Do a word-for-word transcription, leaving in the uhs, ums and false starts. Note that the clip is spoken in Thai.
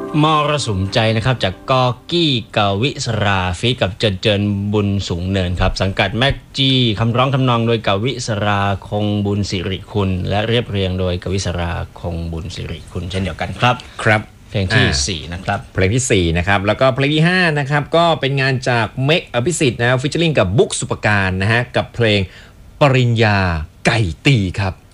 มรสุมใจนะครับจากกอกี้กวิศราฟีกับเจริญเจริญบุญสูงเนินครับสังกัดแม็กจีคำร้องทำนองโดยกวิศราคงบุญสิริคุณและเรียบเรียงโดยกวิศราคงบุญสิริคุณเช่นเดียวกันครับครับเพลงที่สี่นะครับเพลงที่สี่นะครับแล้วก็เพลงที่ห้านะครับก็เป็นงานจากเมกอภิสิทธิ์นะฟิชเชอริงกับบุ๊กสุปการนะฮะกับเพลงปริญญาไก่ตีครับ